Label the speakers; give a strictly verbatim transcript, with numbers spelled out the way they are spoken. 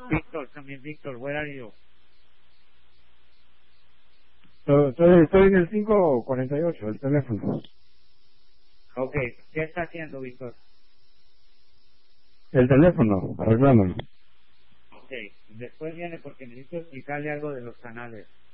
Speaker 1: Víctor, también Víctor, where are you?
Speaker 2: So- Estoy, estoy en el cinco cuarenta y ocho, el teléfono.
Speaker 1: Ok, ¿qué está haciendo Víctor?
Speaker 2: El teléfono, arreglándolo.
Speaker 1: Ok, después viene porque necesito explicarle algo de los canales.